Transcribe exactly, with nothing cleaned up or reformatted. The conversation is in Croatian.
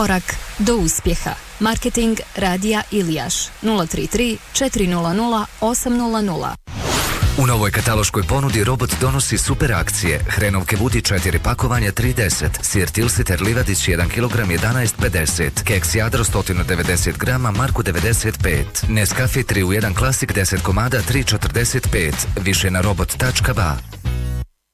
Korak do uspjeha. Marketing Radija Ilijaš nula tri tri četiri nula nula osam nula nula. U novoj kataloškoj ponudi Robot donosi super akcije. Hrenovke Vuti četiri pakovanja tri deset, sir Tilsiter Livadić jedan kilogram jedanaest pedeset, keks Jadro sto devedeset grama Marku devedeset pet, Nescafe tri u jedan klasik deset komada tri četrdeset pet. Više na robot tačka ba.